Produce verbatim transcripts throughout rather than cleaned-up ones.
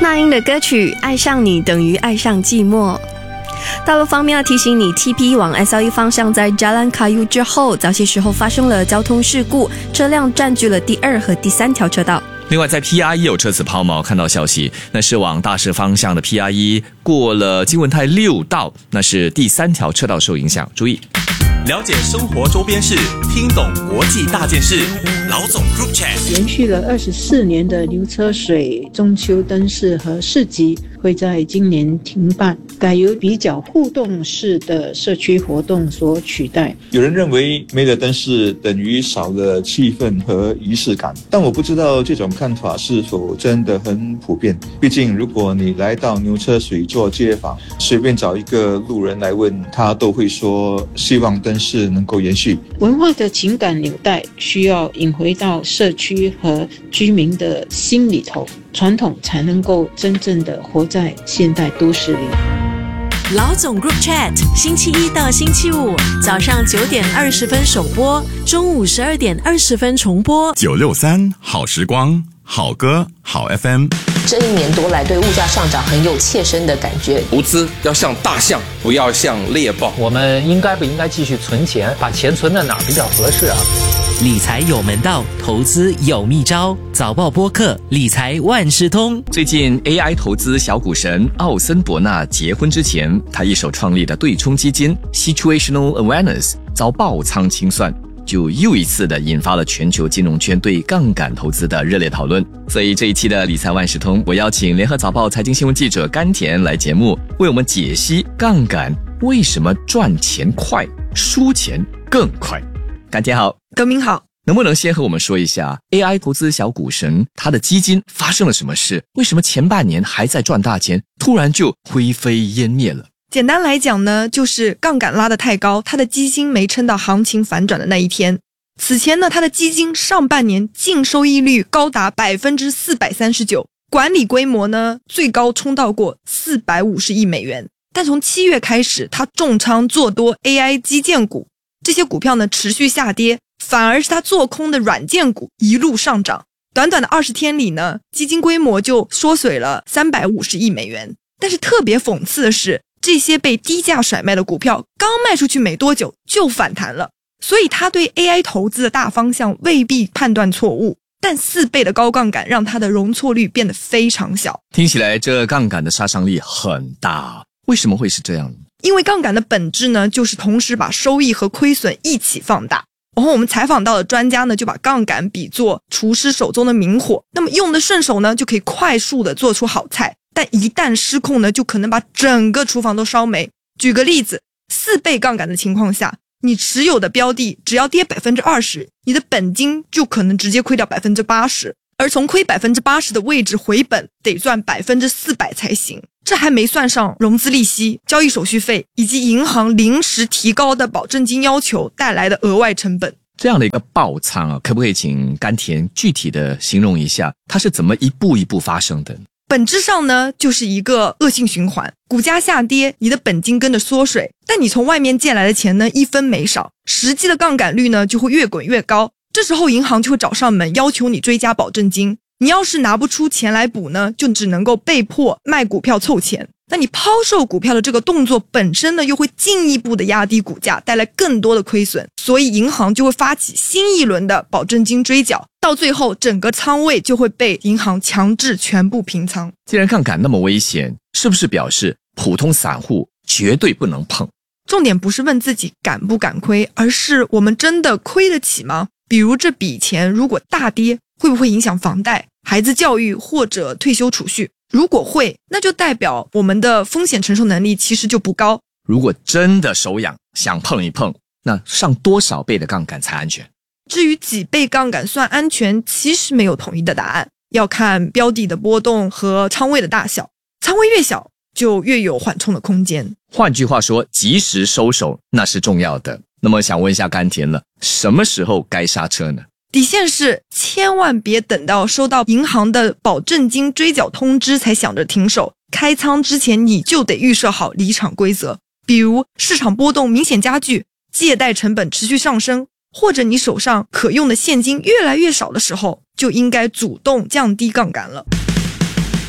那英的歌曲《爱上你等于爱上寂寞》。道路方面要提醒你 ，T P 往 S L E 方向在 Jalan Kayu 之后，早些时候发生了交通事故，车辆占据了第二和第三条车道。 另外，在 P R 一有车子抛锚，看到消息，那是往大市方向的 P R 一过了金文泰六道，那是第三条车道受影响，注意。 了解生活周边事，听懂国际大件事。老总 Group Chat。 延续了二十四年的流车水中秋灯饰和市集会在今年停办，改由比较互动式的社区活动所取代。 有人认为没了灯饰等于少了气氛和仪式感，但我不知道这种看法是否真的很普遍。毕竟如果你来到牛车水做街访，随便找一个路人来问，他都会说希望灯饰能够延续。 文化的情感纽带需要引回到社区和居民的心里头，传统才能够真正的活在现代都市里。 老总 Group Chat， 星期一到星期五早上九点二十分首播，中午十二点二十分重播。 九六三好时光，好歌好 F M。 这一年多来，对物价上涨很有切身的感觉。 投资要像大象，不要像猎豹。 我们应该不应该继续存钱？把钱存在哪儿比较合适啊？ 理财有门道，投资有秘招。早报播客理财万事通。 最近 A I 投资小股神奥森伯纳结婚之前，他一手创立的对冲基金 Situational Awareness 遭爆仓清算，就又一次的引发了全球金融圈对杠杆投资的热烈讨论。所以这一期的理财万事通，我邀请联合早报财经新闻记者甘田来节目，为我们解析杠杆为什么赚钱快，输钱更快。甘田好。 德明好。 能不能先和我们说一下 A I 投资小股神他的基金发生了什么事？为什么前半年还在赚大钱，突然就灰飞烟灭了？ 简单来讲呢，就是杠杆拉得太高，他的基金没撑到行情反转的那一天。此前呢，他的基金上半年净收益率高达 百分之四百三十九， 管理规模呢最高冲到过四百五十亿美元。但从七月开始，他重仓做多 A I 基建股，这些股票呢持续下跌，反而是他做空的软件股一路上涨。短短的二十天里呢，基金规模就缩水了三百五十亿美元。但是特别讽刺的是，这些被低价甩卖的股票刚卖出去没多久就反弹了。所以他对 A I 投资的大方向未必判断错误，但四倍的高杠杆让他的容错率变得非常小。 听起来这杠杆的杀伤力很大，为什么会是这样？ 因为杠杆的本质呢，就是同时把收益和亏损一起放大。然后我们采访到的专家呢，就把杠杆比作厨师手中的明火，那么用的顺手呢，就可以快速的做出好菜，但一旦失控呢，就可能把整个厨房都烧没。举个例子，四倍杠杆的情况下，你持有的标的只要跌 百分之二十， 你的本金就可能直接亏掉 百分之八十， 而从亏 百分之八十 的位置回本得赚 百分之四百 才行。这还没算上融资利息、交易手续费以及银行临时提高的保证金要求带来的额外成本。 这样的一个爆仓啊，可不可以请甘田具体的形容一下，它是怎么一步一步发生的？ 本质上呢，就是一个恶性循环，股价下跌，你的本金跟着缩水，但你从外面借来的钱呢，一分没少，实际的杠杆率呢就会越滚越高。这时候银行就会找上门，要求你追加保证金。你要是拿不出钱来补呢，就只能够被迫卖股票凑钱。那你抛售股票的这个动作本身呢，又会进一步的压低股价，带来更多的亏损，所以银行就会发起新一轮的保证金追缴，到最后整个仓位就会被银行强制全部平仓。 既然杠杆那么危险，是不是表示普通散户绝对不能碰？ 重点不是问自己敢不敢亏，而是我们真的亏得起吗？比如这笔钱如果大跌，会不会影响房贷、孩子教育或者退休储蓄？如果会，那就代表我们的风险承受能力其实就不高。 如果真的手痒想碰一碰，那上多少倍的杠杆才安全？ 至于几倍杠杆算安全，其实没有统一的答案，要看标的的波动和仓位的大小，仓位越小就越有缓冲的空间。 换句话说，及时收手那是重要的。那么想问一下甘田了，什么时候该刹车呢？ 底线是千万别等到收到银行的保证金追缴通知才想着停手，开仓之前你就得预设好离场规则，比如市场波动明显加剧，借贷成本持续上升，或者你手上可用的现金越来越少的时候，就应该主动降低杠杆了。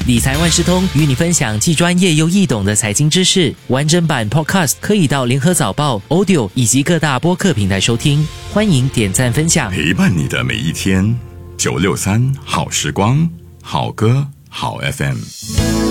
理财万事通与你分享既专业又易懂的财经知识。完整版 Podcast 可以到联合早报、Audio 以及各大播客平台收听。欢迎点赞分享， 陪伴你的每一天。九六三好时光，好歌好 F M。